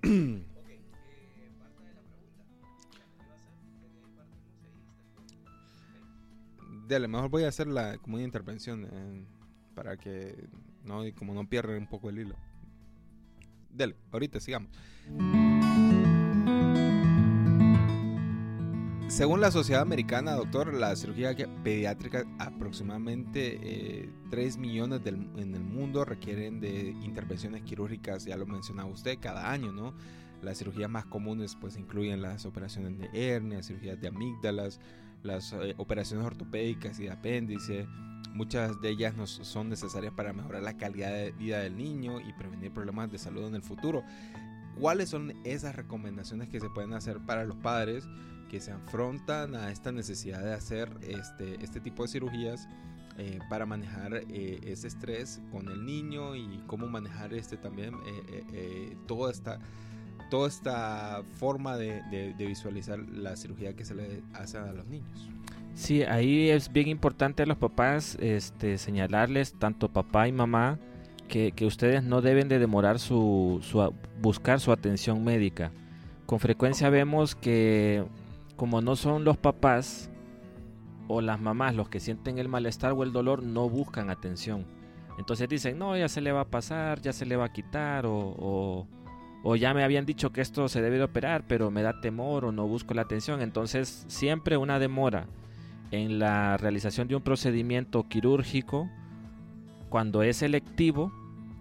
Dale, mejor voy a hacer como una intervención para que no, y como no pierda un poco el hilo. Dale, ahorita sigamos. Según la Sociedad Americana, doctor, la cirugía pediátrica, aproximadamente 3 millones en el mundo requieren de intervenciones quirúrgicas, ya lo mencionaba usted, cada año, ¿no? Las cirugías más comunes pues incluyen las operaciones de hernia, cirugías de amígdalas, las operaciones ortopédicas y de apéndice. Muchas de ellas son necesarias para mejorar la calidad de vida del niño y prevenir problemas de salud en el futuro. ¿Cuáles son esas recomendaciones que se pueden hacer para los padres que se afrontan a esta necesidad de hacer este tipo de cirugías para manejar ese estrés con el niño y cómo manejar también toda esta forma de visualizar la cirugía que se le hace a los niños? Sí, ahí es bien importante a los papás señalarles, tanto papá y mamá, que ustedes no deben de demorar buscar su atención médica. Con frecuencia vemos que como no son los papás o las mamás los que sienten el malestar o el dolor, no buscan atención. Entonces dicen, no, ya se le va a pasar, ya se le va a quitar, o ya me habían dicho que esto se debe de operar, pero me da temor o no busco la atención. Entonces siempre una demora en la realización de un procedimiento quirúrgico, cuando es selectivo,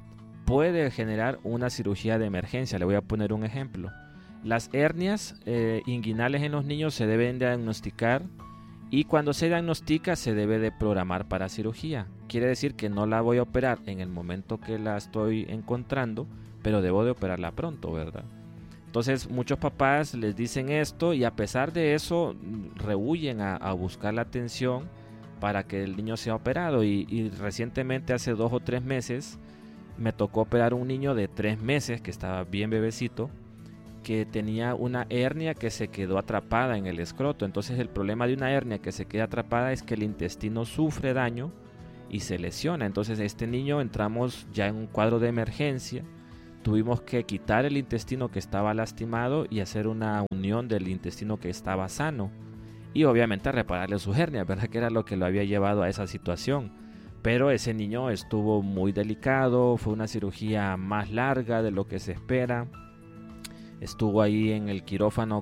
puede generar una cirugía de emergencia. Le voy a poner un ejemplo. Las hernias inguinales en los niños se deben diagnosticar y cuando se diagnostica se debe de programar para cirugía. Quiere decir que no la voy a operar en el momento que la estoy encontrando, pero debo de operarla pronto, ¿verdad? Entonces muchos papás les dicen esto y a pesar de eso rehuyen a buscar la atención para que el niño sea operado. Y recientemente, hace 2 o 3 meses, me tocó operar un niño de 3 meses que estaba bien bebecito, que tenía una hernia que se quedó atrapada en el escroto. Entonces el problema de una hernia que se queda atrapada es que el intestino sufre daño y se lesiona. Entonces este niño entramos ya en un cuadro de emergencia. Tuvimos que quitar el intestino que estaba lastimado y hacer una unión del intestino que estaba sano. Y obviamente repararle sus hernias, ¿verdad? Que era lo que lo había llevado a esa situación. Pero ese niño estuvo muy delicado, fue una cirugía más larga de lo que se espera. Estuvo ahí en el quirófano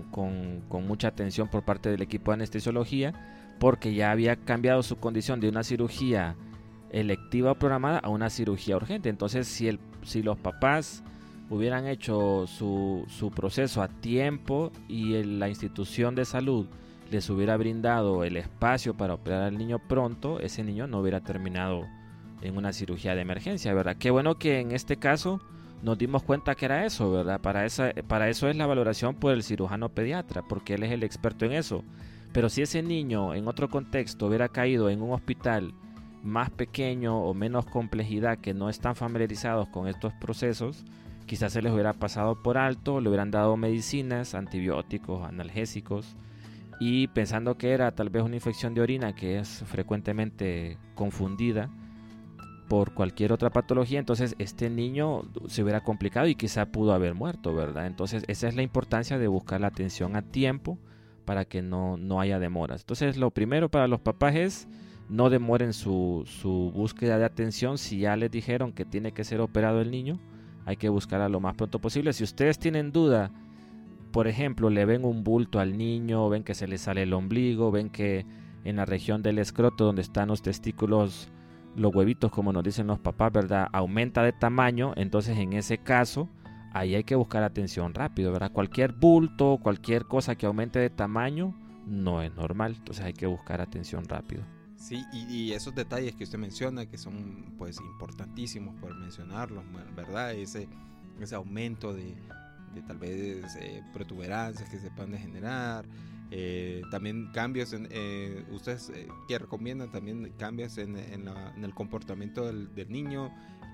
con mucha atención por parte del equipo de anestesiología, porque ya había cambiado su condición de una cirugía electiva programada a una cirugía urgente. Entonces si los papás hubieran hecho su proceso a tiempo y la institución de salud les hubiera brindado el espacio para operar al niño pronto, ese niño no hubiera terminado en una cirugía de emergencia, ¿verdad? Qué bueno que en este caso nos dimos cuenta que era eso, ¿verdad? Para eso es la valoración por el cirujano pediatra, porque él es el experto en eso. Pero si ese niño en otro contexto hubiera caído en un hospital más pequeño o menos complejidad, que no están familiarizados con estos procesos, quizás se les hubiera pasado por alto, le hubieran dado medicinas, antibióticos, analgésicos, y pensando que era tal vez una infección de orina, que es frecuentemente confundida por cualquier otra patología, entonces este niño se hubiera complicado y quizá pudo haber muerto, ¿verdad? Entonces esa es la importancia de buscar la atención a tiempo para que no haya demoras. Entonces lo primero para los papás es no demoren su búsqueda de atención. Si ya les dijeron que tiene que ser operado el niño, hay que buscarla lo más pronto posible. Si ustedes tienen duda, por ejemplo, le ven un bulto al niño, ven que se le sale el ombligo, ven que en la región del escroto donde están los testículos, los huevitos, como nos dicen los papás, ¿verdad?, aumenta de tamaño, entonces en ese caso ahí hay que buscar atención rápido, ¿verdad? Cualquier bulto, cualquier cosa que aumente de tamaño no es normal, entonces hay que buscar atención rápido. Sí, y esos detalles que usted menciona, que son pues importantísimos por mencionarlos, ¿verdad? Ese aumento de tal vez protuberancias que se puedan generar, también cambios ustedes que recomiendan también cambios en el comportamiento del niño,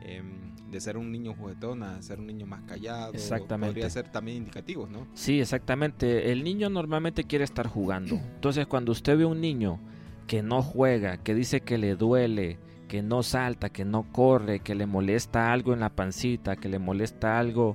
de ser un niño juguetón a ser un niño más callado. Exactamente. Podría ser también indicativos, ¿no? Sí, exactamente. El niño normalmente quiere estar jugando. Entonces cuando usted ve un niño que no juega, que dice que le duele, que no salta, que no corre, que le molesta algo en la pancita, que le molesta algo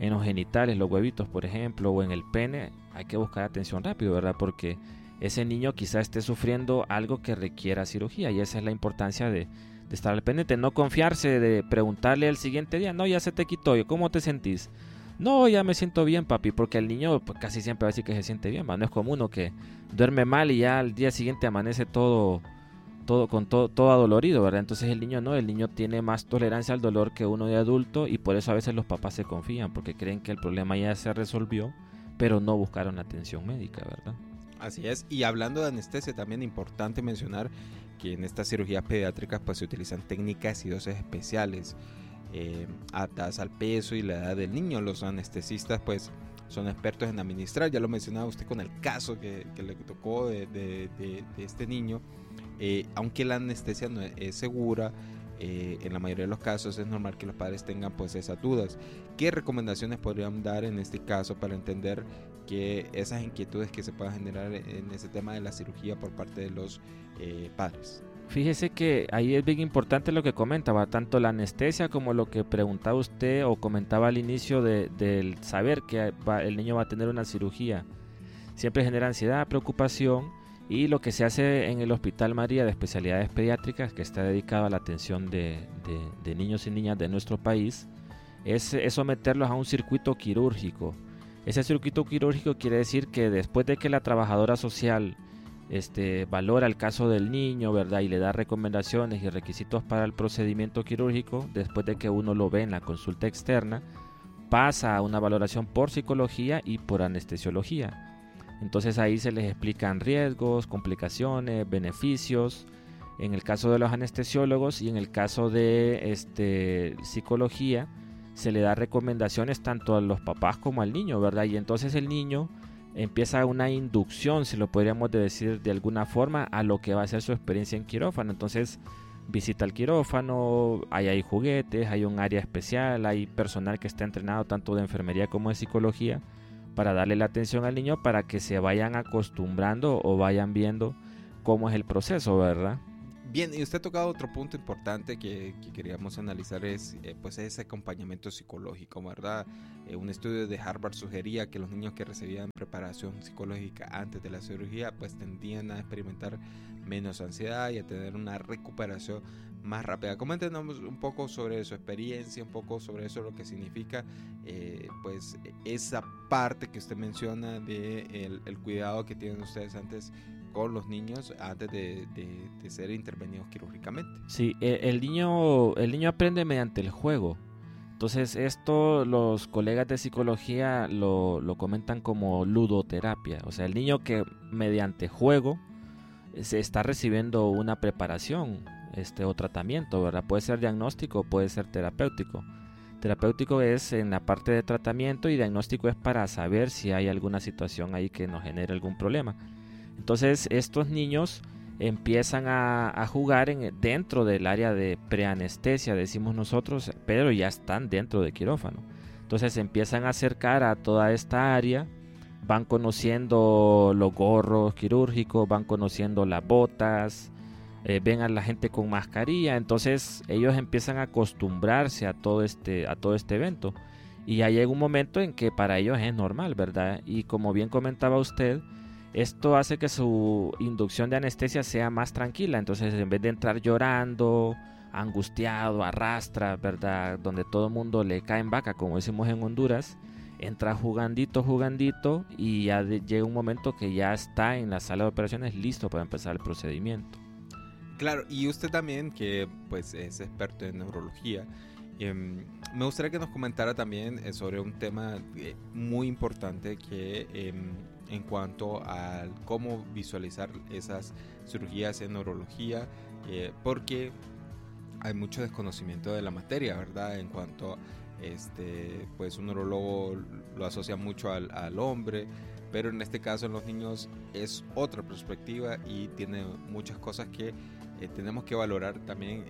en los genitales, los huevitos, por ejemplo, o en el pene, hay que buscar atención rápido, ¿verdad? Porque ese niño quizá esté sufriendo algo que requiera cirugía, y esa es la importancia de estar al pendiente, no confiarse, de preguntarle el siguiente día, no, ya se te quitó, ¿cómo te sentís? No, ya me siento bien, papi, porque el niño pues, casi siempre va a decir que se siente bien, ¿va? No es como uno que duerme mal y ya al día siguiente amanece todo adolorido, ¿verdad? Entonces el niño no, el niño tiene más tolerancia al dolor que uno de adulto, y por eso a veces los papás se confían, porque creen que el problema ya se resolvió, pero no buscaron atención médica, ¿verdad? Así es, y hablando de anestesia, también importante mencionar que en estas cirugías pediátricas pues se utilizan técnicas y dosis especiales adaptadas al peso y la edad del niño. Los anestesistas pues son expertos en administrar, ya lo mencionaba usted con el caso que le tocó de este niño. Aunque la anestesia no es segura, en la mayoría de los casos es normal que los padres tengan pues esas dudas. ¿Qué recomendaciones podrían dar en este caso para entender que esas inquietudes que se puedan generar en ese tema de la cirugía por parte de los padres? Fíjese que ahí es bien importante lo que comentaba, tanto la anestesia como lo que preguntaba usted o comentaba al inicio del saber que el niño va a tener una cirugía. Siempre genera ansiedad, preocupación, y lo que se hace en el Hospital María de Especialidades Pediátricas, que está dedicado a la atención de niños y niñas de nuestro país, es someterlos a un circuito quirúrgico. Ese circuito quirúrgico quiere decir que después de que la trabajadora social valora el caso del niño, ¿verdad? Y le da recomendaciones y requisitos para el procedimiento quirúrgico, después de que uno lo ve en la consulta externa, pasa a una valoración por psicología y por anestesiología. Entonces ahí se les explican riesgos, complicaciones, beneficios, en el caso de los anestesiólogos, y en el caso de psicología se le da recomendaciones tanto a los papás como al niño, ¿verdad? Y entonces el niño empieza una inducción, si lo podríamos decir de alguna forma, a lo que va a ser su experiencia en quirófano. Entonces visita el quirófano, hay juguetes, hay un área especial, hay personal que está entrenado tanto de enfermería como de psicología para darle la atención al niño, para que se vayan acostumbrando o vayan viendo cómo es el proceso, ¿verdad? Bien, y usted ha tocado otro punto importante que queríamos analizar, es pues ese acompañamiento psicológico, ¿verdad? Un estudio de Harvard sugería que los niños que recibían preparación psicológica antes de la cirugía pues tendían a experimentar menos ansiedad y a tener una recuperación más rápida. Coméntenos un poco sobre su experiencia, un poco sobre eso, lo que significa pues esa parte que usted menciona de el cuidado que tienen ustedes antes con los niños antes de ser intervenidos quirúrgicamente. Sí, el niño aprende mediante el juego. Entonces esto los colegas de psicología lo comentan como ludoterapia. O sea, el niño que mediante juego se está recibiendo una preparación o tratamiento, ¿verdad? Puede ser diagnóstico, puede ser terapéutico. Terapéutico es en la parte de tratamiento, y diagnóstico es para saber si hay alguna situación ahí que nos genere algún problema. Entonces estos niños empiezan a jugar dentro del área de preanestesia, decimos nosotros, pero ya están dentro de quirófano. Entonces se empiezan a acercar a toda esta área, van conociendo los gorros quirúrgicos, van conociendo las botas, ven a la gente con mascarilla. Entonces ellos empiezan a acostumbrarse a todo este evento, y ya llega un momento en que para ellos es normal, ¿verdad? Y como bien comentaba usted, esto hace que su inducción de anestesia sea más tranquila. Entonces, en vez de entrar llorando, angustiado, arrastra, ¿verdad? Donde todo el mundo le cae en vaca, como decimos en Honduras, entra jugandito, y ya llega un momento que ya está en la sala de operaciones listo para empezar el procedimiento. Claro, y usted también, que pues es experto en neurología, me gustaría que nos comentara también sobre un tema muy importante que en cuanto a cómo visualizar esas cirugías en neurología, porque hay mucho desconocimiento de la materia, ¿verdad? En cuanto pues un neurólogo lo asocia mucho al hombre, pero en este caso en los niños es otra perspectiva y tiene muchas cosas que tenemos que valorar también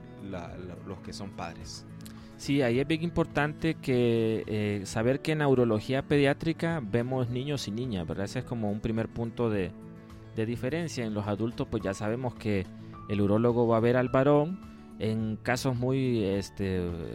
los que son padres. Sí, ahí es bien importante que saber que en neurología pediátrica vemos niños y niñas, ¿verdad? Ese es como un primer punto de diferencia. En los adultos pues ya sabemos que el urólogo va a ver al varón. En casos muy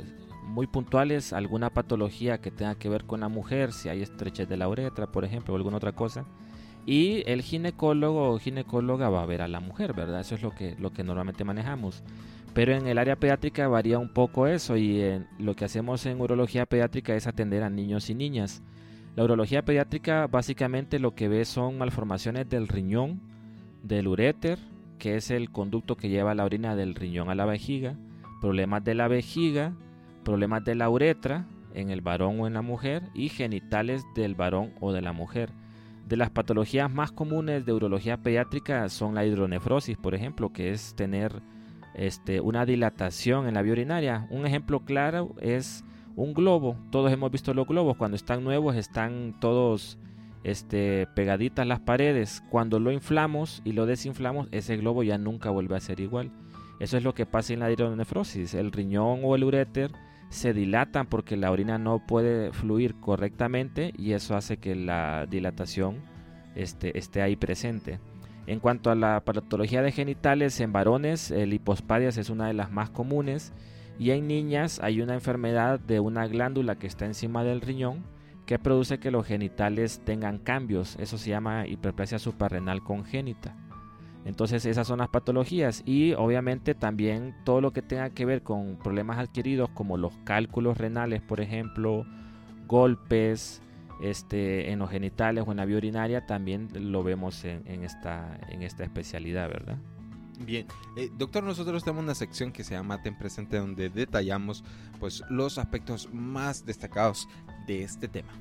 muy puntuales, alguna patología que tenga que ver con la mujer, si hay estrechez de la uretra, por ejemplo, o alguna otra cosa. Y el ginecólogo o ginecóloga va a ver a la mujer, ¿verdad? Eso es lo que normalmente manejamos. Pero en el área pediátrica varía un poco eso, y lo que hacemos en urología pediátrica es atender a niños y niñas. La urología pediátrica básicamente lo que ve son malformaciones del riñón, del uréter, que es el conducto que lleva la orina del riñón a la vejiga, problemas de la vejiga, problemas de la uretra en el varón o en la mujer, y genitales del varón o de la mujer. De las patologías más comunes de urología pediátrica son la hidronefrosis, por ejemplo, que es tener una dilatación en la vía urinaria. Un ejemplo claro es un globo. Todos hemos visto los globos, cuando están nuevos están todos pegaditas las paredes. Cuando lo inflamos y lo desinflamos, ese globo ya nunca vuelve a ser igual. Eso es lo que pasa en la hidronefrosis. El riñón o el uréter se dilatan porque la orina no puede fluir correctamente, y eso hace que la dilatación esté ahí presente. En cuanto a la patología de genitales, en varones el hipospadias es una de las más comunes, y en niñas hay una enfermedad de una glándula que está encima del riñón que produce que los genitales tengan cambios. Eso se llama hiperplasia suprarrenal congénita. Entonces esas son las patologías, y obviamente también todo lo que tenga que ver con problemas adquiridos como los cálculos renales, por ejemplo, golpes en los genitales o en la vía urinaria, también lo vemos en esta especialidad, ¿verdad? Bien, doctor, nosotros tenemos una sección que se llama Ten Presente, donde detallamos pues los aspectos más destacados de este tema.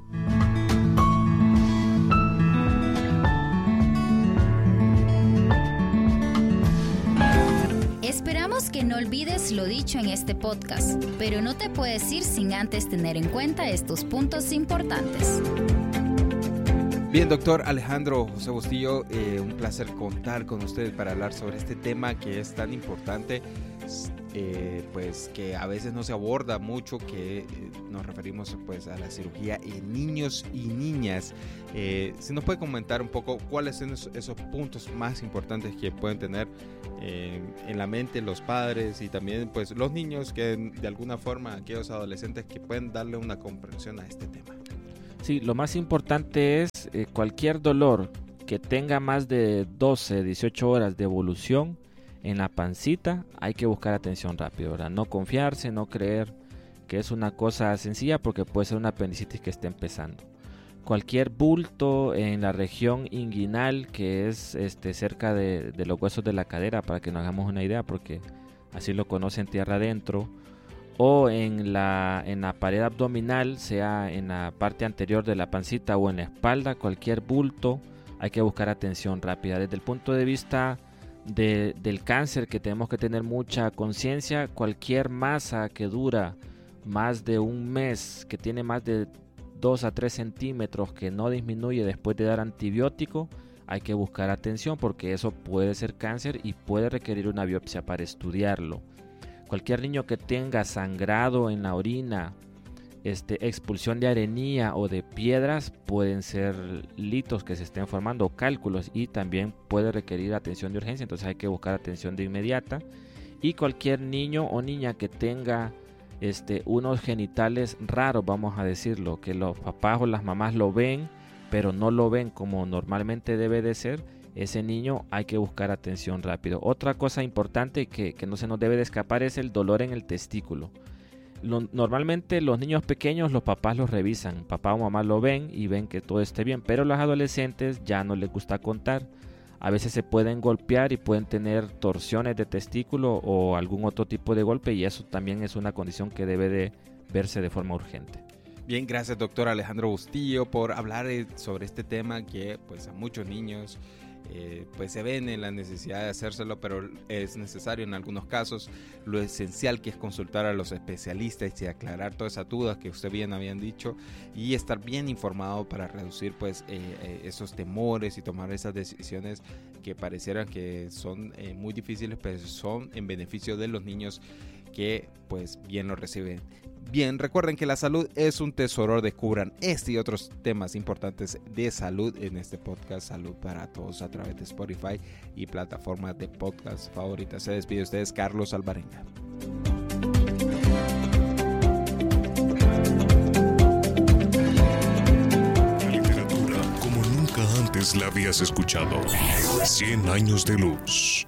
Esperamos que no olvides lo dicho en este podcast, pero no te puedes ir sin antes tener en cuenta estos puntos importantes. Bien, doctor Alejandro José Bustillo, un placer contar con ustedes para hablar sobre este tema que es tan importante, pues que a veces no se aborda mucho, que nos referimos pues a la cirugía en niños y niñas. Si nos puede comentar un poco cuáles son esos puntos más importantes que pueden tener en la mente los padres y también pues los niños, que de alguna forma aquellos adolescentes que pueden darle una comprensión a este tema. Sí, lo más importante es cualquier dolor que tenga más de 12, 18 horas de evolución en la pancita, hay que buscar atención rápido, ¿verdad? No confiarse, no creer que es una cosa sencilla, porque puede ser una apendicitis que esté empezando. Cualquier bulto en la región inguinal, que es cerca de los huesos de la cadera, para que nos hagamos una idea, porque así lo conocen tierra adentro, o en la pared abdominal, sea en la parte anterior de la pancita o en la espalda, cualquier bulto, hay que buscar atención rápida. Desde el punto de vista del cáncer, que tenemos que tener mucha conciencia, cualquier masa que dura más de un mes, que tiene más de 2 a 3 centímetros, que no disminuye después de dar antibiótico, hay que buscar atención, porque eso puede ser cáncer y puede requerir una biopsia para estudiarlo. Cualquier niño que tenga sangrado en la orina, expulsión de arenilla o de piedras, pueden ser litos que se estén formando, o cálculos, y también puede requerir atención de urgencia, entonces hay que buscar atención de inmediata. Y cualquier niño o niña que tenga unos genitales raros, vamos a decirlo, que los papás o las mamás lo ven, pero no lo ven como normalmente debe de ser, ese niño hay que buscar atención rápido. Otra cosa importante que no se nos debe de escapar es el dolor en el testículo. Normalmente los niños pequeños, los papás los revisan, papá o mamá lo ven y ven que todo esté bien, pero los adolescentes ya no les gusta contar. A veces se pueden golpear y pueden tener torsiones de testículo o algún otro tipo de golpe, y eso también es una condición que debe de verse de forma urgente. Bien, gracias doctor Alejandro Bustillo por hablar sobre este tema que pues a muchos niños pues se ven en la necesidad de hacérselo, pero es necesario en algunos casos. Lo esencial que es consultar a los especialistas y aclarar todas esas dudas que usted bien habían dicho, y estar bien informado para reducir pues esos temores y tomar esas decisiones que parecieran que son muy difíciles, pero son en beneficio de los niños que pues bien lo reciben. Bien, recuerden que la salud es un tesoro. Descubran este y otros temas importantes de salud en este podcast Salud para Todos a través de Spotify y plataformas de podcast favoritas. Se despide de ustedes Carlos Alvarenga. vez la habías escuchado. 100 años de luz.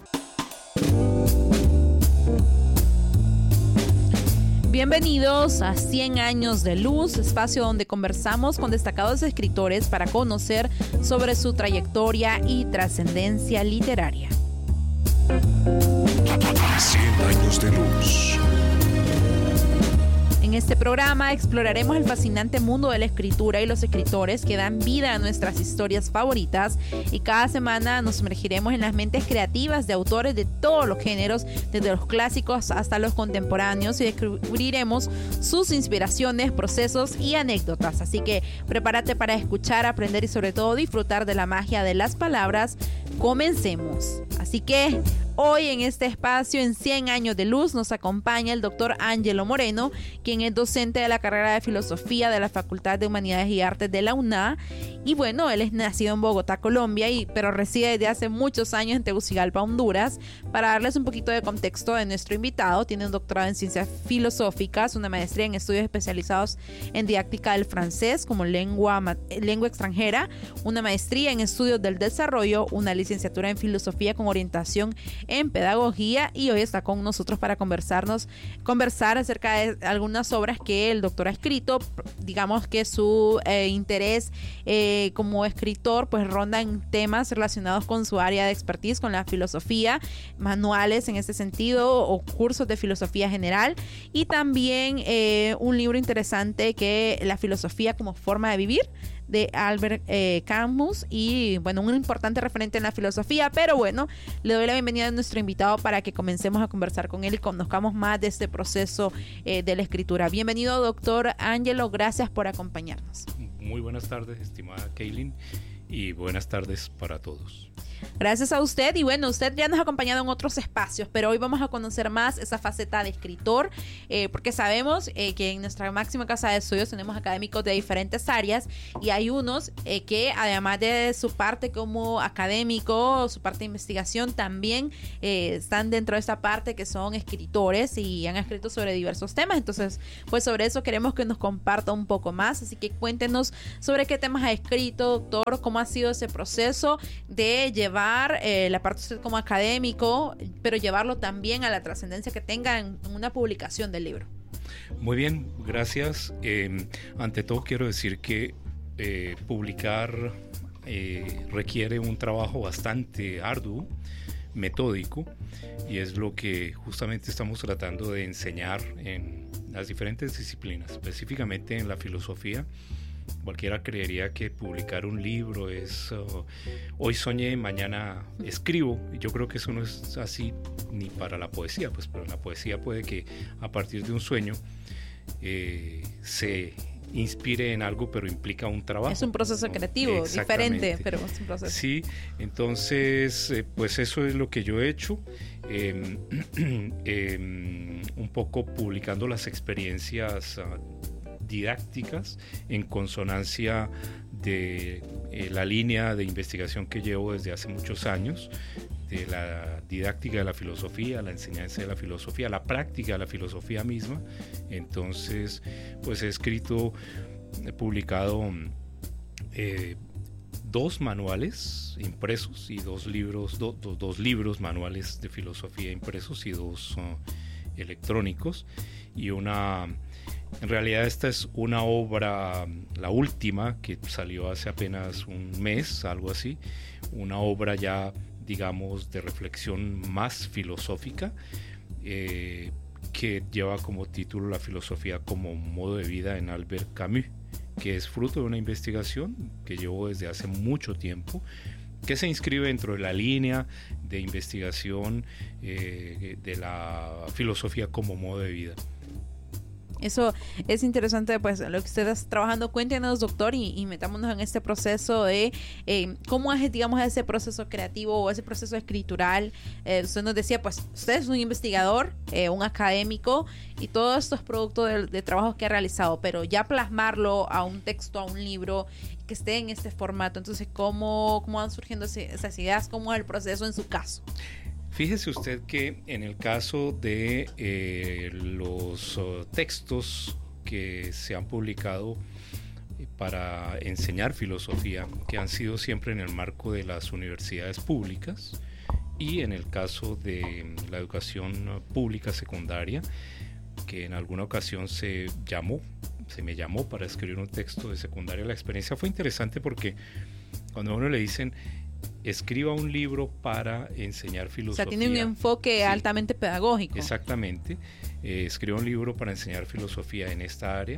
Bienvenidos a 100 años de luz, espacio donde conversamos con destacados escritores para conocer sobre su trayectoria y trascendencia literaria. 100 años de luz. En este programa exploraremos el fascinante mundo de la escritura y los escritores que dan vida a nuestras historias favoritas, y cada semana nos sumergiremos en las mentes creativas de autores de todos los géneros, desde los clásicos hasta los contemporáneos, y descubriremos sus inspiraciones, procesos y anécdotas. Así que prepárate para escuchar, aprender y sobre todo disfrutar de la magia de las palabras. Comencemos. Así que hoy en este espacio, en 100 años de luz, nos acompaña el doctor Ángelo Moreno, quien es docente de la carrera de Filosofía de la Facultad de Humanidades y Artes de la UNA. Y bueno, él es nacido en Bogotá, Colombia, pero reside desde hace muchos años en Tegucigalpa, Honduras. Para darles un poquito de contexto de nuestro invitado, tiene un doctorado en Ciencias Filosóficas, una maestría en estudios especializados en didáctica del francés como lengua extranjera, una maestría en estudios del desarrollo, una licenciatura en Filosofía con orientación en Pedagogía, y hoy está con nosotros para conversar acerca de algunas obras que el doctor ha escrito. Digamos que su interés como escritor pues ronda en temas relacionados con su área de expertise, con la filosofía, manuales en este sentido o cursos de filosofía general, y también un libro interesante que La filosofía como forma de vivir, de Albert Camus, y bueno, un importante referente en la filosofía. Pero bueno, le doy la bienvenida a nuestro invitado para que comencemos a conversar con él y conozcamos más de este proceso de la escritura. Bienvenido, doctor Ángelo, gracias por acompañarnos. Muy buenas tardes, estimada Kaylin, y buenas tardes para todos. Gracias a usted. Y bueno, usted ya nos ha acompañado en otros espacios, pero hoy vamos a conocer más esa faceta de escritor, porque sabemos que en nuestra máxima casa de estudios tenemos académicos de diferentes áreas, y hay unos que además de su parte como académico, su parte de investigación, también están dentro de esta parte, que son escritores y han escrito sobre diversos temas. Entonces, pues sobre eso queremos que nos comparta un poco más. Así que cuéntenos sobre qué temas ha escrito, doctor, cómo ha sido ese proceso de llevar la parte usted como académico, pero llevarlo también a la trascendencia que tenga en una publicación del libro. Muy bien, gracias. Ante todo quiero decir que publicar requiere un trabajo bastante arduo, metódico, y es lo que justamente estamos tratando de enseñar en las diferentes disciplinas, específicamente en la filosofía. Cualquiera creería que publicar un libro es hoy soñé, mañana escribo. Yo creo que eso no es así ni para la poesía, pues, pero en la poesía puede que a partir de un sueño se inspire en algo, pero implica un trabajo. Es un proceso creativo, diferente, pero es un proceso. Sí, entonces, pues eso es lo que yo he hecho, un poco publicando las experiencias didácticas en consonancia de la línea de investigación que llevo desde hace muchos años, de la didáctica de la filosofía, la enseñanza de la filosofía, la práctica de la filosofía misma. Entonces, pues he publicado 2 manuales impresos y 2 libros, dos libros manuales de filosofía impresos y 2 electrónicos, y en realidad esta es una obra, la última, que salió hace apenas un mes, algo así, una obra ya, digamos, de reflexión más filosófica, que lleva como título La filosofía como modo de vida, en Albert Camus, que es fruto de una investigación que llevo desde hace mucho tiempo, que se inscribe dentro de la línea de investigación de la filosofía como modo de vida. Eso es interesante, pues lo que usted está trabajando. Cuéntenos, doctor, y metámonos en este proceso de cómo es, digamos, ese proceso creativo o ese proceso escritural. Usted nos decía, pues usted es un investigador, un académico, y todo esto es producto de trabajos que ha realizado, pero ya plasmarlo a un texto, a un libro, que esté en este formato. Entonces, ¿cómo van surgiendo esas ideas? ¿Cómo es el proceso en su caso? Fíjese usted que en el caso de los textos que se han publicado para enseñar filosofía, que han sido siempre en el marco de las universidades públicas y en el caso de la educación pública secundaria, que en alguna ocasión se me llamó para escribir un texto de secundaria. La experiencia fue interesante porque cuando a uno le dicen escriba un libro para enseñar filosofía. O sea, tiene un enfoque altamente pedagógico. Exactamente. Escriba un libro para enseñar filosofía en esta área,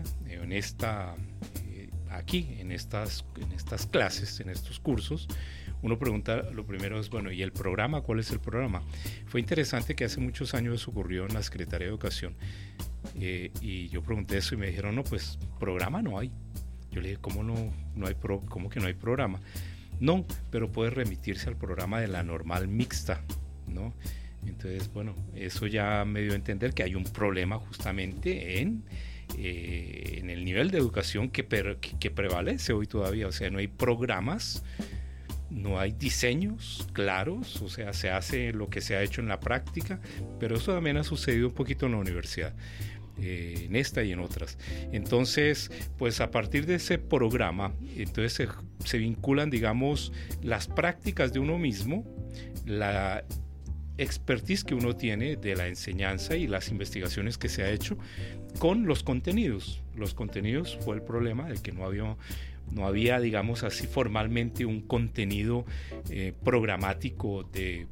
aquí, en estas clases, en estos cursos. Uno pregunta, lo primero es, bueno, ¿y el programa? ¿Cuál es el programa? Fue interesante que hace muchos años eso ocurrió en la Secretaría de Educación. Y yo pregunté eso y me dijeron, no, pues programa no hay. Yo le dije, ¿cómo que no hay programa? No, pero puede remitirse al programa de la normal mixta, ¿no? Entonces, bueno, eso ya me dio a entender que hay un problema justamente en el nivel de educación que prevalece hoy todavía. O sea, no hay programas, no hay diseños claros, o sea, se hace lo que se ha hecho en la práctica, pero eso también ha sucedido un poquito en la universidad, en esta y en otras. Entonces, pues a partir de ese programa, entonces se vinculan, digamos, las prácticas de uno mismo, la expertise que uno tiene de la enseñanza y las investigaciones que se ha hecho con los contenidos. Los contenidos fue el problema de que no había, digamos así, formalmente un contenido programático de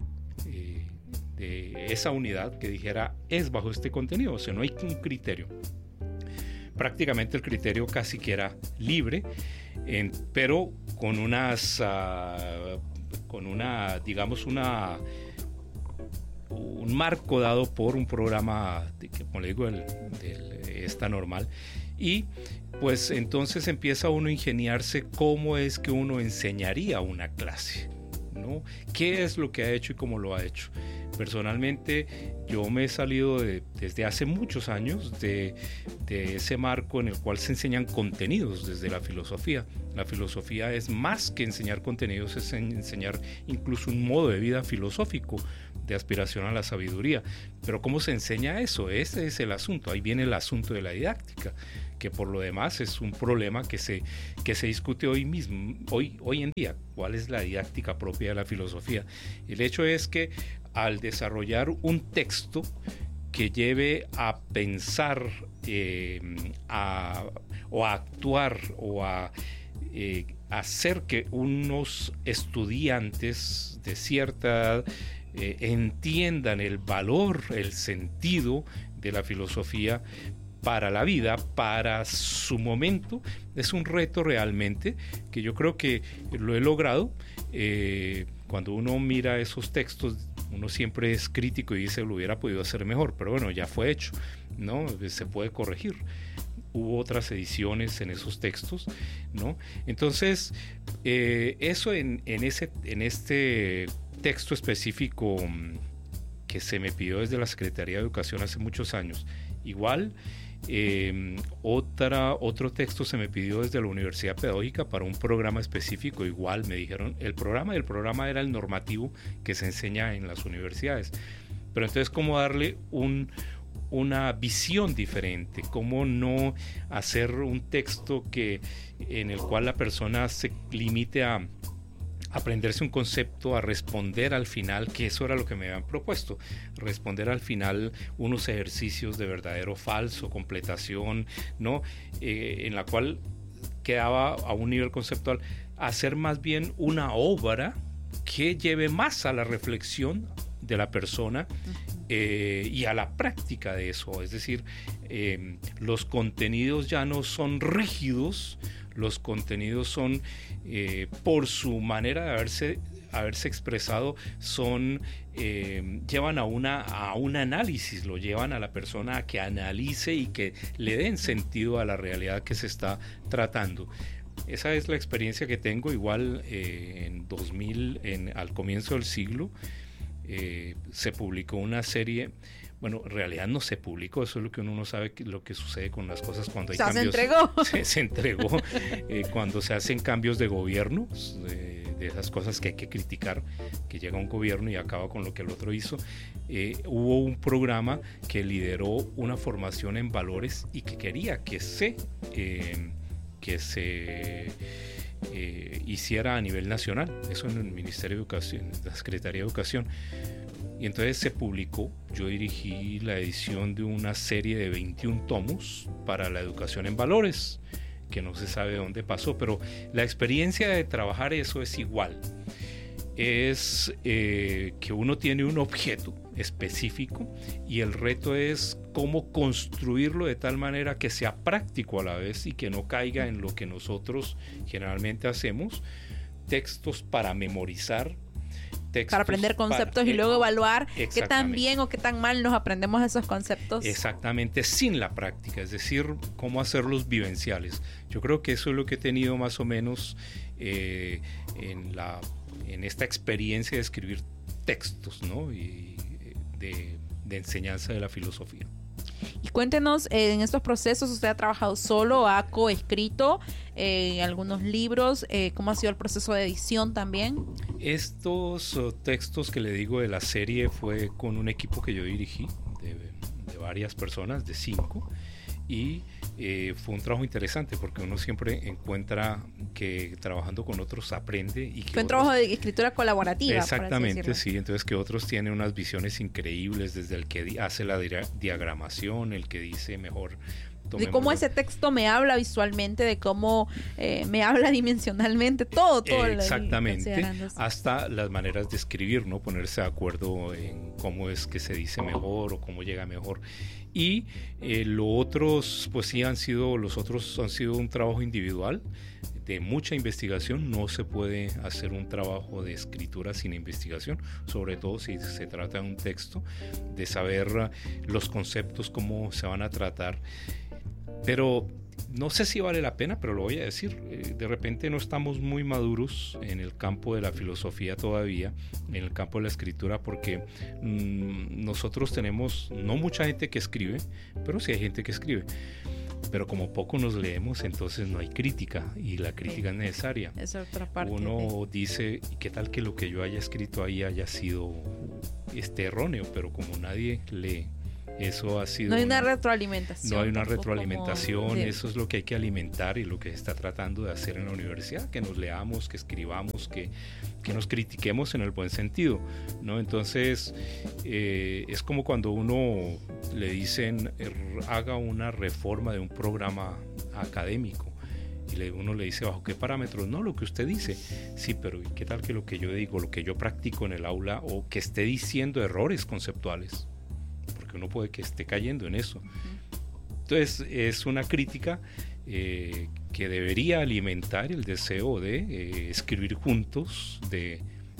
esa unidad que dijera es bajo este contenido. O sea, no hay un criterio. Prácticamente el criterio casi que era libre, pero con un marco dado por un programa, como le digo, esta normal. Y pues entonces empieza uno a ingeniarse cómo es que uno enseñaría una clase, ¿no? ¿Qué es lo que ha hecho y cómo lo ha hecho? Personalmente, yo me he salido desde hace muchos años de ese marco en el cual se enseñan contenidos desde la filosofía. La filosofía es más que enseñar contenidos, es enseñar incluso un modo de vida filosófico de aspiración a la sabiduría. Pero ¿cómo se enseña eso? Ese es el asunto. Ahí viene el asunto de la didáctica, que por lo demás es un problema que se discute hoy en día. ¿Cuál es la didáctica propia de la filosofía? El hecho es que al desarrollar un texto que lleve a pensar, o a actuar, o a hacer que unos estudiantes de cierta edad entiendan el valor, el sentido de la filosofía para la vida, para su momento, es un reto realmente que yo creo que lo he logrado. Cuando uno mira esos textos, uno siempre es crítico y dice lo hubiera podido hacer mejor, pero bueno, ya fue hecho, ¿no? Se puede corregir. Hubo otras ediciones en esos textos, ¿no? Entonces, eso en este texto específico que se me pidió desde la Secretaría de Educación hace muchos años. Igual, otro texto se me pidió desde la Universidad Pedagógica para un programa específico. Igual me dijeron, el programa era el normativo que se enseña en las universidades. Pero entonces, ¿cómo darle una visión diferente? ¿Cómo no hacer un texto en el cual la persona se limite a aprenderse un concepto, a responder al final, que eso era lo que me habían propuesto, responder al final unos ejercicios de verdadero o falso, completación, ¿no? En la cual quedaba a un nivel conceptual, hacer más bien una obra que lleve más a la reflexión de la persona y a la práctica de eso. Es decir, los contenidos ya no son rígidos, los contenidos son, por su manera de haberse expresado, llevan a un análisis, lo llevan a la persona a que analice y que le den sentido a la realidad que se está tratando. Esa es la experiencia que tengo. Igual en 2000, al comienzo del siglo, se publicó una serie. Bueno, en realidad no se publicó, eso es lo que uno no sabe, lo que sucede con las cosas cuando hay cambios. Se entregó. Se entregó cuando se hacen cambios de gobierno, de esas cosas que hay que criticar, que llega un gobierno y acaba con lo que el otro hizo. Hubo un programa que lideró una formación en valores y que quería que que se hiciera a nivel nacional, eso en el Ministerio de Educación, la Secretaría de Educación. Y entonces se publicó, yo dirigí la edición de una serie de 21 tomos para la educación en valores, que no se sabe dónde pasó, pero la experiencia de trabajar eso es igual. Es que uno tiene un objeto específico y el reto es cómo construirlo de tal manera que sea práctico a la vez y que no caiga en lo que nosotros generalmente hacemos, textos para memorizar, para aprender conceptos y luego evaluar qué tan bien o qué tan mal nos aprendemos esos conceptos. Exactamente, sin la práctica, es decir, cómo hacerlos vivenciales. Yo creo que eso es lo que he tenido más o menos en esta experiencia de escribir textos, ¿no? Y de enseñanza de la filosofía. Y cuéntenos, en estos procesos usted ha trabajado solo, ha coescrito algunos libros, ¿cómo ha sido el proceso de edición también? Estos textos que le digo de la serie fue con un equipo que yo dirigí, de varias personas, de 5, y fue un trabajo interesante porque uno siempre encuentra que trabajando con otros aprende. Y que fue un trabajo de escritura colaborativa. Exactamente, sí. Entonces que otros tienen unas visiones increíbles, desde el que hace la diagramación, el que dice mejor. De cómo ese texto me habla visualmente, de cómo me habla dimensionalmente, todo. Exactamente, hasta las maneras de escribir, ¿no? Ponerse de acuerdo en cómo es que se dice mejor o cómo llega mejor. Y los otros han sido un trabajo individual, de mucha investigación. No se puede hacer un trabajo de escritura sin investigación, sobre todo si se trata de un texto, de saber los conceptos, cómo se van a tratar. Pero no sé si vale la pena, pero lo voy a decir. De repente no estamos muy maduros en el campo de la filosofía todavía, en el campo de la escritura, porque nosotros tenemos no mucha gente que escribe, pero sí hay gente que escribe. Pero como poco nos leemos, entonces no hay crítica, y la crítica es necesaria. Es otra parte. Uno dice, ¿y qué tal que lo que yo haya escrito ahí haya sido erróneo? Pero como nadie lee, eso ha sido... No hay una retroalimentación. No hay una retroalimentación, eso es lo que hay que alimentar y lo que se está tratando de hacer en la universidad, que nos leamos, que escribamos, que nos critiquemos en el buen sentido, ¿no? Entonces, es como cuando uno le dicen, haga una reforma de un programa académico. Y uno le dice, ¿bajo qué parámetros? No, lo que usted dice. Sí, pero ¿qué tal que lo que yo digo, lo que yo practico en el aula, o que esté diciendo errores conceptuales? Porque uno puede que esté cayendo en eso. Entonces, es una crítica que debería alimentar el deseo de escribir juntos, de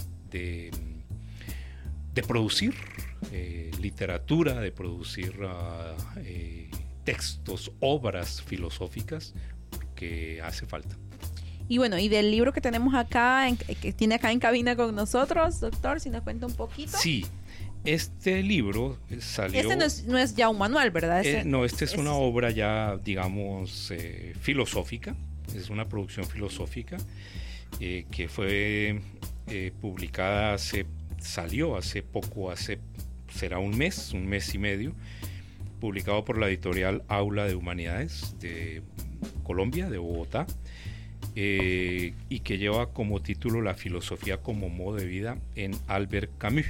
producir literatura, de producir textos, obras filosóficas, que hace falta. Y bueno, y del libro que tenemos acá, que tiene acá en cabina con nosotros, doctor, si nos cuenta un poquito. Sí, este libro salió... Este no es ya un manual, ¿verdad? No, este es una obra ya, digamos, filosófica. Es una producción filosófica que fue publicada salió hace poco, será un mes y medio, publicado por la editorial Aula de Humanidades de Colombia, de Bogotá, y que lleva como título La filosofía como modo de vida en Albert Camus.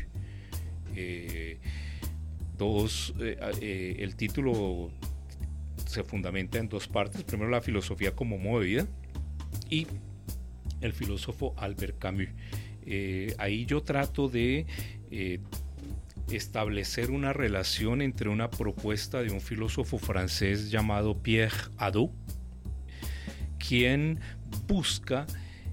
El título se fundamenta en 2 partes. Primero, la filosofía como modo de vida, y el filósofo Albert Camus. Ahí yo trato de establecer una relación entre una propuesta de un filósofo francés llamado Pierre Hadot, quien busca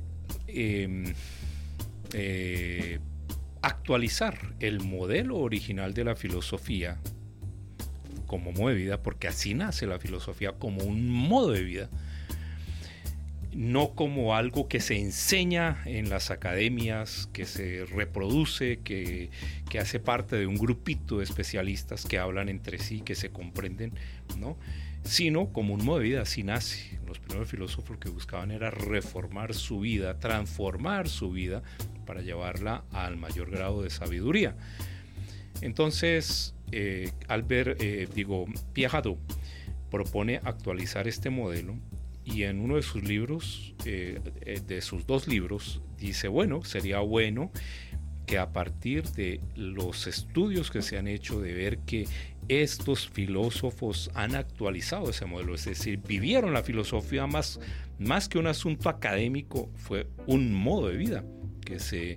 actualizar el modelo original de la filosofía como modo de vida, porque así nace la filosofía, como un modo de vida, no como algo que se enseña en las academias, que se reproduce, que hace parte de un grupito de especialistas que hablan entre sí, que se comprenden, ¿no? Sino como un modo de vida. Así nace. Los primeros filósofos que buscaban era reformar su vida, transformar su vida para llevarla al mayor grado de sabiduría. Entonces, Pierre Hadot propone actualizar este modelo y en uno de sus libros, de sus 2 libros, dice, bueno, sería bueno que a partir de los estudios que se han hecho, de ver que estos filósofos han actualizado ese modelo, es decir, vivieron la filosofía más que un asunto académico, fue un modo de vida que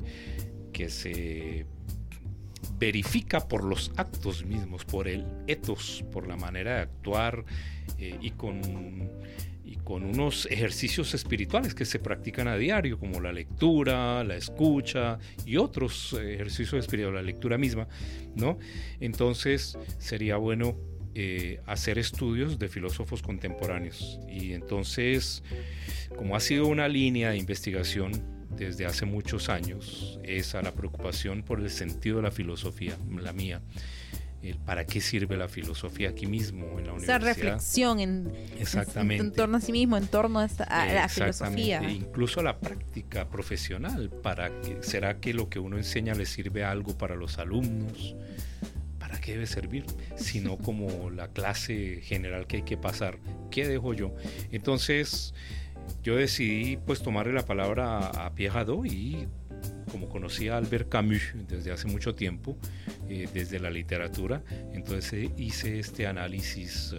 se verifica por los actos mismos, por el ethos, por la manera de actuar, y con unos ejercicios espirituales que se practican a diario, como la lectura, la escucha y otros ejercicios espirituales, la lectura misma, ¿no? Entonces sería bueno hacer estudios de filósofos contemporáneos. Y entonces, como ha sido una línea de investigación desde hace muchos años, esa la preocupación por el sentido de la filosofía, la mía. ¿Para qué sirve la filosofía aquí mismo en la universidad? Esa reflexión en torno a sí mismo, en torno a la filosofía. Incluso la práctica profesional. ¿Será que lo que uno enseña le sirve algo para los alumnos? ¿Para qué debe servir? Sino como la clase general que hay que pasar. ¿Qué dejo yo? Entonces, yo decidí pues tomarle la palabra a Pierre Hadot, y como conocía a Albert Camus desde hace mucho tiempo, desde la literatura, entonces hice este análisis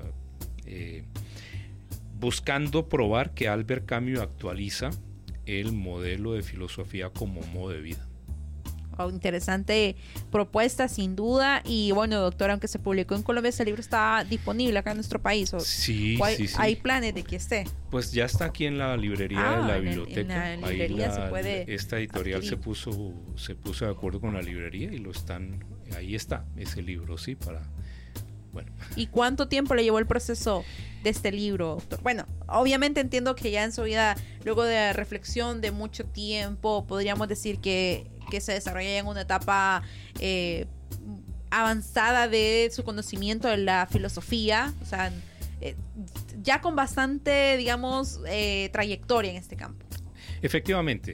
buscando probar que Albert Camus actualiza el modelo de filosofía como modo de vida. Oh, interesante propuesta, sin duda. Y bueno, doctor, aunque se publicó en Colombia, ese libro está disponible acá en nuestro país. Sí. ¿Hay planes de que esté? Pues ya está aquí en la librería de la biblioteca. En la librería se puede esta editorial se adquirir. puso de acuerdo con la librería y ahí está ese libro, sí, bueno. ¿Y cuánto tiempo le llevó el proceso de este libro, doctor? Bueno, obviamente entiendo que ya en su vida, luego de reflexión de mucho tiempo, podríamos decir que se desarrolla en una etapa avanzada de su conocimiento de la filosofía, o sea, ya con bastante, digamos, trayectoria en este campo. Efectivamente.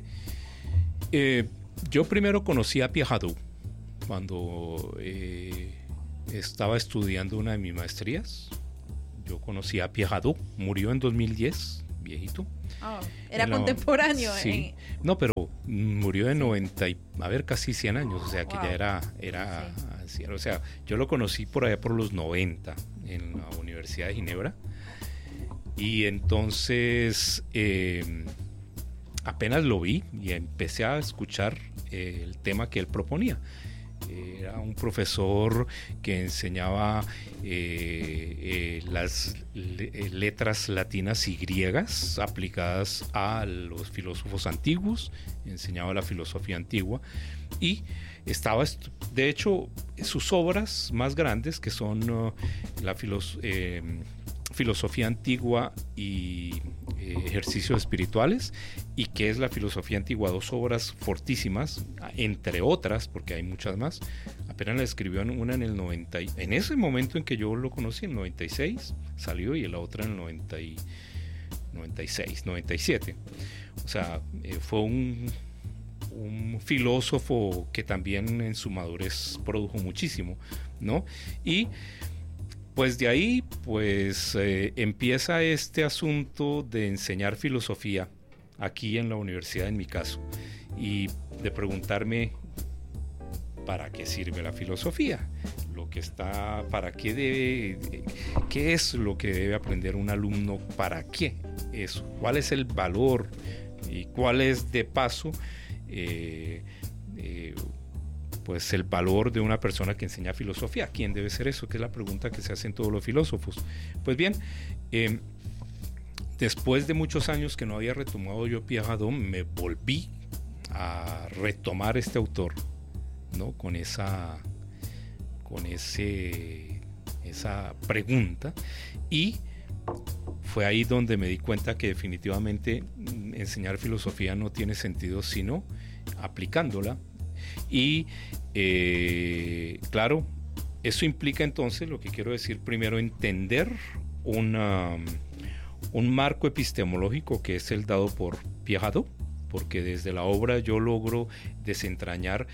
Yo primero conocí a Pierre Hadot cuando estaba estudiando una de mis maestrías. Yo conocí a Pierre Hadot, murió en 2010, viejito. Oh, era contemporáneo. Sí, no, pero murió de 90, casi 100 años, o sea que ya era sí. O sea, yo lo conocí por allá por los 90 en la Universidad de Ginebra, y entonces apenas lo vi y empecé a escuchar el tema que él proponía. Era un profesor que enseñaba las letras latinas y griegas aplicadas a los filósofos antiguos, enseñaba la filosofía antigua, y estaba, de hecho, sus obras más grandes, que son la filosofía antigua y ejercicios espirituales, y que es la filosofía antigua, 2 obras fortísimas, entre otras, porque hay muchas más. Apenas la escribió una en el 90, en ese momento en que yo lo conocí, en el 96 salió, y la otra en el 96, 97. O sea, fue un filósofo que también en su madurez produjo muchísimo, ¿no? Y pues de ahí empieza este asunto de enseñar filosofía aquí en la universidad, en mi caso, y de preguntarme ¿para qué sirve la filosofía? ¿Qué es lo que debe aprender un alumno? ¿Para qué eso? ¿Cuál es el valor? ¿Y cuál es, de paso, pues el valor de una persona que enseña filosofía? ¿Quién debe ser eso? Que es la pregunta que se hacen todos los filósofos. Pues bien, después de muchos años que no había retomado yo Pierre Hadot, me volví a retomar este autor, ¿no? Con esa pregunta, y fue ahí donde me di cuenta que definitivamente enseñar filosofía no tiene sentido sino aplicándola. Y claro, eso implica entonces, lo que quiero decir primero, entender un marco epistemológico que es el dado por Pierre Hadot, porque desde la obra yo logro desentrañar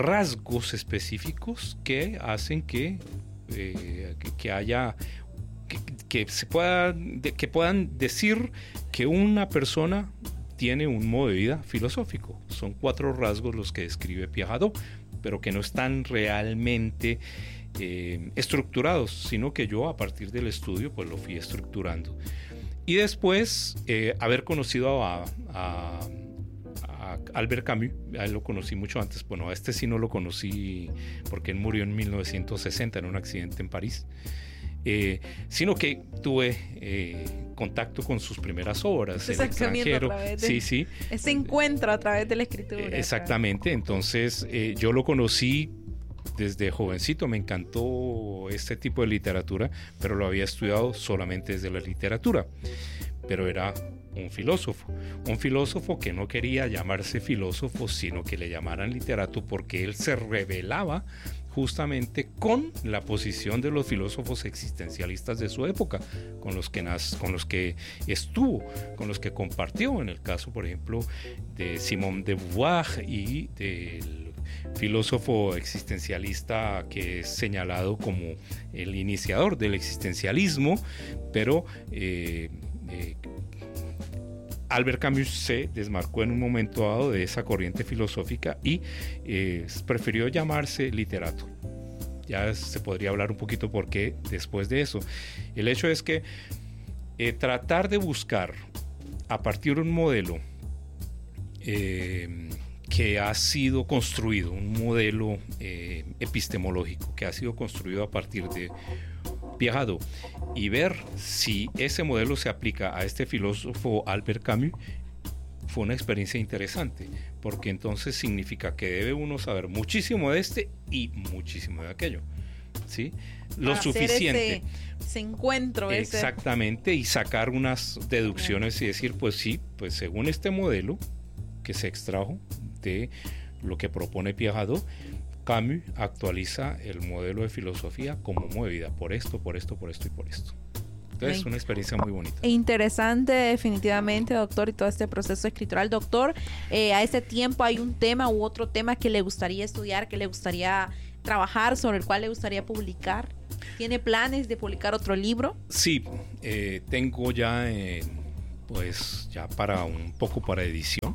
rasgos específicos que hacen que que puedan decir que una persona tiene un modo de vida filosófico. Son 4 rasgos los que describe Piaget, pero que no están realmente estructurados, sino que yo a partir del estudio pues lo fui estructurando. Y después haber conocido a Albert Camus, a él lo conocí mucho antes. Bueno, a este sí no lo conocí porque él murió en 1960 en un accidente en París. Sino que tuve contacto con sus primeras obras, El extranjero. Sí. Ese encuentro a través de la escritura. Exactamente. Entonces yo lo conocí desde jovencito, me encantó este tipo de literatura, pero lo había estudiado solamente desde la literatura. Pero era un filósofo que no quería llamarse filósofo, sino que le llamaran literato, porque él se rebelaba justamente con la posición de los filósofos existencialistas de su época, con los que estuvo, con los que compartió, en el caso, por ejemplo, de Simone de Beauvoir y del filósofo existencialista que es señalado como el iniciador del existencialismo, pero Albert Camus se desmarcó en un momento dado de esa corriente filosófica y prefirió llamarse literato. Ya se podría hablar un poquito por qué después de eso. El hecho es que tratar de buscar a partir de un modelo que ha sido construido, un modelo epistemológico que ha sido construido a partir de Piaget, y ver si ese modelo se aplica a este filósofo Albert Camus, fue una experiencia interesante, porque entonces significa que debe uno saber muchísimo de este y muchísimo de aquello, ¿sí? Lo suficiente. Ese encuentro. Exactamente, y sacar unas deducciones y decir, pues sí, pues según este modelo que se extrajo de lo que propone Piaget, Camus actualiza el modelo de filosofía como modo de vida, por esto y por esto. Entonces es una experiencia muy bonita. Interesante definitivamente, doctor, y todo este proceso escritural. Doctor, a este tiempo hay un tema u otro tema que le gustaría estudiar, que le gustaría trabajar, sobre el cual le gustaría publicar. ¿Tiene planes de publicar otro libro? Sí, tengo ya, pues ya para un poco para edición,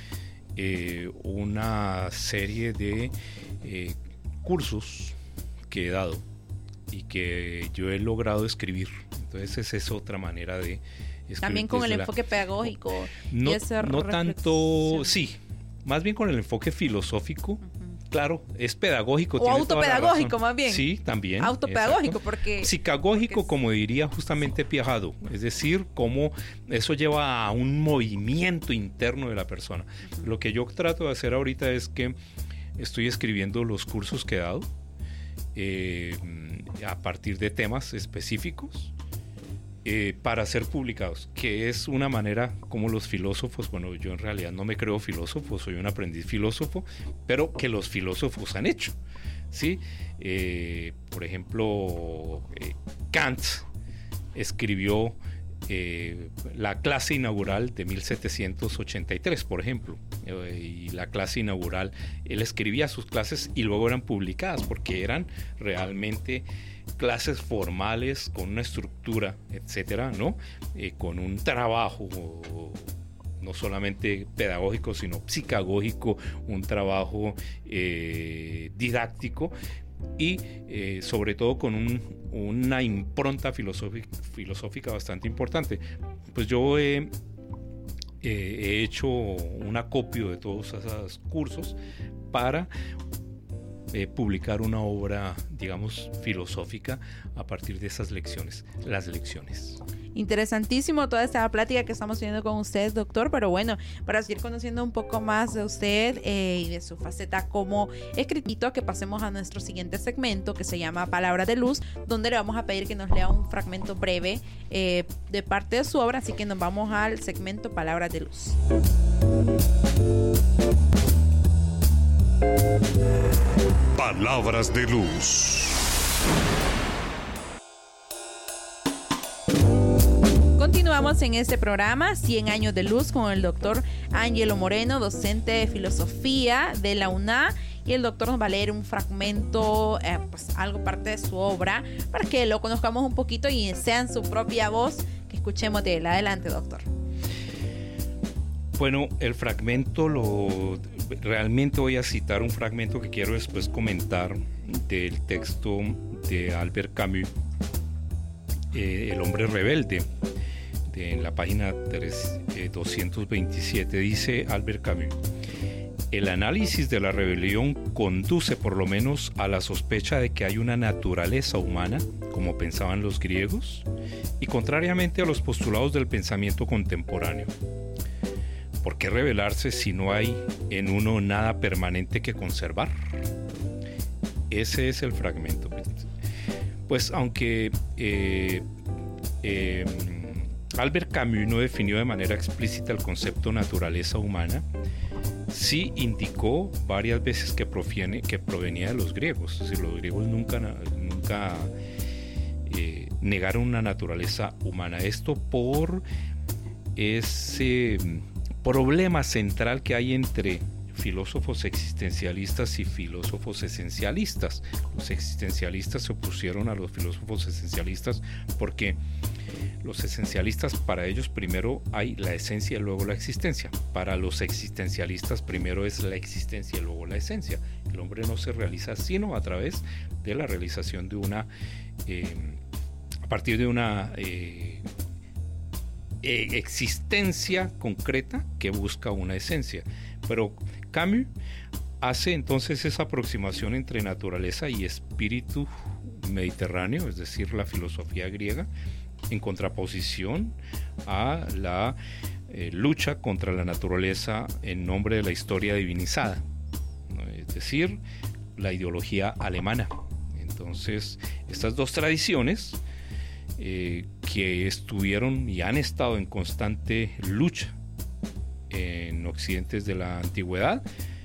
una serie de cursos que he dado y que yo he logrado escribir. Entonces esa es otra manera de escribir. También con el enfoque pedagógico. No tanto, sí, más bien con el enfoque filosófico. Claro, es pedagógico. O autopedagógico más bien. Sí, también. Autopedagógico, porque... Psicagógico, como diría justamente Piaget. Es decir, cómo eso lleva a un movimiento interno de la persona. Lo que yo trato de hacer ahorita es que estoy escribiendo los cursos que he dado a partir de temas específicos para ser publicados, que es una manera como los filósofos, bueno, yo en realidad no me creo filósofo, soy un aprendiz filósofo, pero que los filósofos han hecho, ¿sí? Por ejemplo, Kant escribió la clase inaugural de 1783, por ejemplo, y la clase inaugural, él escribía sus clases y luego eran publicadas porque eran realmente clases formales con una estructura, etcétera, ¿no? Con un trabajo no solamente pedagógico, sino psicagógico, un trabajo didáctico y sobre todo con una impronta filosófica bastante importante. Pues yo he hecho un acopio de todos esos cursos para publicar una obra, digamos, filosófica a partir de esas lecciones, las lecciones. Interesantísimo toda esta plática que estamos teniendo con usted, doctor, pero bueno, para seguir conociendo un poco más de usted y de su faceta como escritor, que pasemos a nuestro siguiente segmento que se llama Palabra de Luz, donde le vamos a pedir que nos lea un fragmento breve de parte de su obra, así que nos vamos al segmento Palabra de Luz. Palabras de Luz. Continuamos en este programa 100 años de luz con el doctor Ángelo Moreno, docente de filosofía de la UNA, y el doctor nos va a leer un fragmento, pues algo parte de su obra, para que lo conozcamos un poquito y sea en su propia voz que escuchemos de él. Adelante, doctor. Bueno, el fragmento realmente voy a citar un fragmento que quiero después comentar del texto de Albert Camus, El hombre rebelde, en la página 227. Dice Albert Camus: el análisis de la rebelión conduce por lo menos a la sospecha de que hay una naturaleza humana, como pensaban los griegos, y contrariamente a los postulados del pensamiento contemporáneo. ¿Por qué rebelarse si no hay en uno nada permanente que conservar? Ese es el fragmento. Pues aunque Albert Camus no definió de manera explícita el concepto naturaleza humana, sí indicó varias veces que provenía de los griegos. Es decir, los griegos nunca negaron una naturaleza humana. Esto por ese problema central que hay entre filósofos existencialistas y filósofos esencialistas. Los existencialistas se opusieron a los filósofos esencialistas porque los esencialistas, para ellos primero hay la esencia y luego la existencia. Para los existencialistas primero es la existencia y luego la esencia. El hombre no se realiza sino a través de la realización de a partir de una existencia concreta que busca una esencia. Pero Camus hace entonces esa aproximación entre naturaleza y espíritu mediterráneo, es decir, la filosofía griega, en contraposición a la lucha contra la naturaleza en nombre de la historia divinizada, ¿no? Es decir, la ideología alemana. Entonces, estas dos tradiciones que estuvieron y han estado en constante lucha en occidentes de la antigüedad.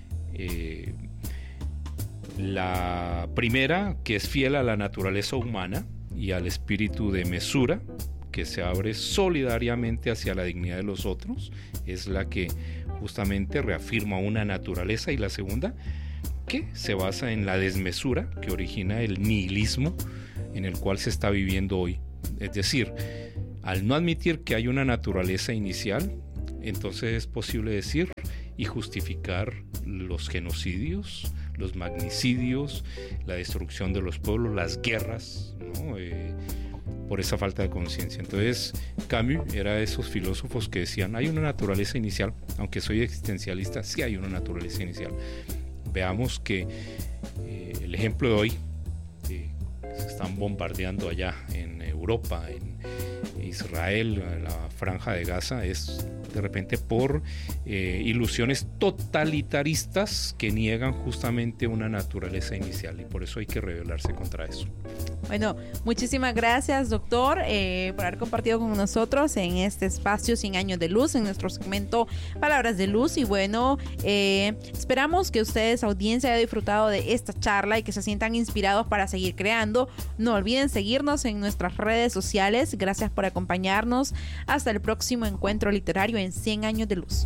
La primera, que es fiel a la naturaleza humana y al espíritu de mesura, que se abre solidariamente hacia la dignidad de los otros, es la que justamente reafirma una naturaleza. Y la segunda, que se basa en la desmesura, que origina el nihilismo en el cual se está viviendo hoy. Es decir, al no admitir que hay una naturaleza inicial, entonces es posible decir y justificar los genocidios, los magnicidios, la destrucción de los pueblos, las guerras, ¿no? Por esa falta de conciencia. Entonces Camus era de esos filósofos que decían: hay una naturaleza inicial, aunque soy existencialista, sí hay una naturaleza inicial. Veamos que el ejemplo de hoy, se están bombardeando allá en Europa, en Israel, la franja de Gaza, es de repente por ilusiones totalitaristas que niegan justamente una naturaleza inicial, y por eso hay que rebelarse contra eso. Bueno, muchísimas gracias, doctor, por haber compartido con nosotros en este espacio 100 años de luz, en nuestro segmento Palabras de Luz. Y bueno, esperamos que ustedes, audiencia, hayan disfrutado de esta charla y que se sientan inspirados para seguir creando. No olviden seguirnos en nuestras redes sociales. Gracias por acompañarnos. Hasta el próximo encuentro literario en 100 años de luz.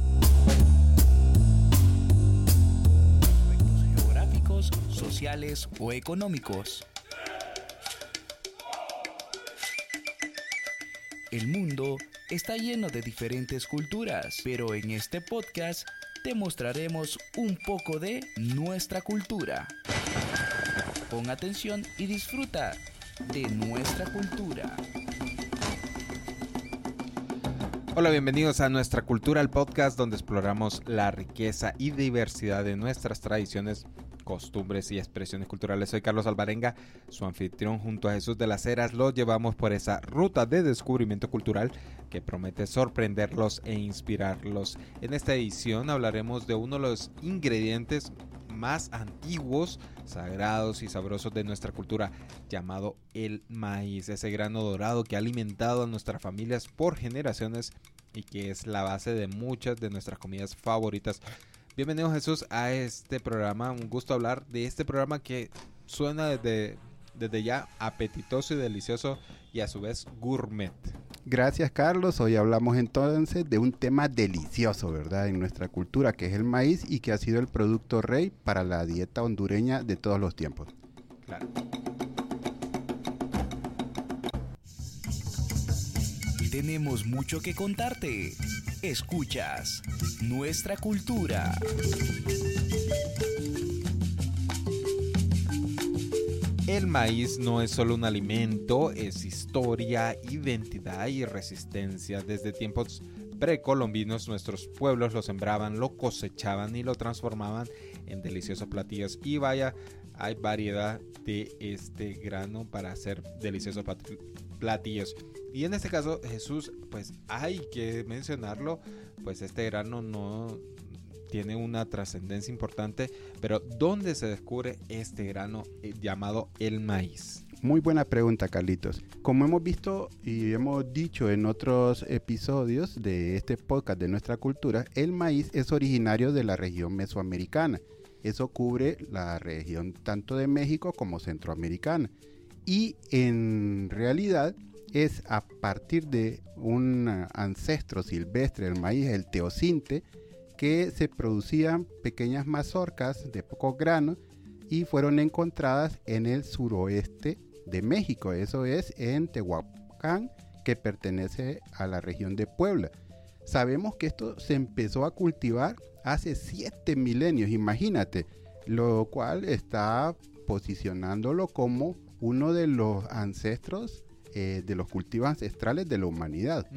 Geográficos, sociales o económicos. El mundo está lleno de diferentes culturas, pero en este podcast te mostraremos un poco de nuestra cultura. Pon atención y disfruta de nuestra cultura. Hola, bienvenidos a Nuestra Cultura, el podcast donde exploramos la riqueza y diversidad de nuestras tradiciones, costumbres y expresiones culturales. Soy Carlos Alvarenga, su anfitrión. Junto a Jesús de las Heras los llevamos por esa ruta de descubrimiento cultural que promete sorprenderlos e inspirarlos. En esta edición hablaremos de uno de los ingredientes más antiguos, sagrados y sabrosos de nuestra cultura, llamado el maíz, ese grano dorado que ha alimentado a nuestras familias por generaciones y que es la base de muchas de nuestras comidas favoritas. Bienvenido, Jesús, a este programa. Un gusto hablar de este programa que suena desde ya apetitoso y delicioso, y a su vez gourmet. Gracias, Carlos. Hoy hablamos entonces de un tema delicioso, ¿verdad? En nuestra cultura, que es el maíz y que ha sido el producto rey para la dieta hondureña de todos los tiempos. Claro. Tenemos mucho que contarte. Escuchas Nuestra Cultura. El maíz no es solo un alimento, es historia, identidad y resistencia. Desde tiempos precolombinos nuestros pueblos lo sembraban, lo cosechaban y lo transformaban en deliciosos platillos. Y vaya, hay variedad de este grano para hacer deliciosos platillos. Y en este caso, Jesús, pues hay que mencionarlo, pues este grano no tiene una trascendencia importante, pero ¿dónde se descubre este grano llamado el maíz? Muy buena pregunta, Carlitos. Como hemos visto y hemos dicho en otros episodios de este podcast de Nuestra Cultura, el maíz es originario de la región mesoamericana. Eso cubre la región tanto de México como centroamericana. Y en realidad es a partir de un ancestro silvestre del maíz, el teocinte, que se producían pequeñas mazorcas de pocos granos y fueron encontradas en el suroeste de México. Eso es en Tehuacán, que pertenece a la región de Puebla. Sabemos que esto se empezó a cultivar hace 7 milenios, imagínate, lo cual está posicionándolo como uno de los ancestros de los cultivos ancestrales de la humanidad.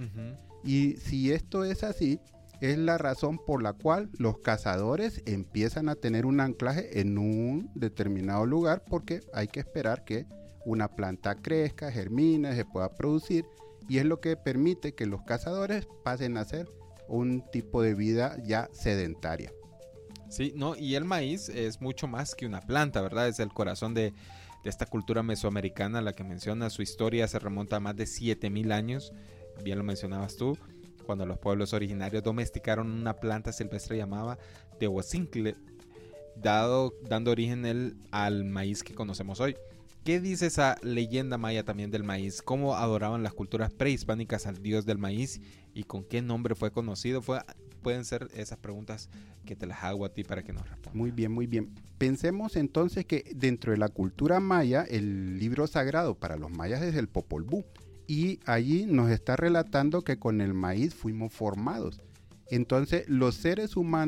Y si esto es así, es la razón por la cual los cazadores empiezan a tener un anclaje en un determinado lugar, porque hay que esperar que una planta crezca, germine, se pueda producir, y es lo que permite que los cazadores pasen a ser un tipo de vida ya sedentaria. Sí, no, y el maíz es mucho más que una planta, ¿verdad? Es el corazón de esta cultura mesoamericana, la que menciona. Su historia se remonta a más de 7,000 años, bien lo mencionabas tú, cuando los pueblos originarios domesticaron una planta silvestre llamada tehuacintle, dando origen al maíz que conocemos hoy. ¿Qué dice esa leyenda maya también del maíz? ¿Cómo adoraban las culturas prehispánicas al dios del maíz? ¿Y con qué nombre fue conocido? Pueden ser esas preguntas que te las hago a ti para que nos respondas. Muy bien, muy bien. Pensemos entonces que dentro de la cultura maya, el libro sagrado para los mayas es el Popol Vuh. Y allí nos está relatando que con el maíz fuimos formados. Entonces, los seres humanos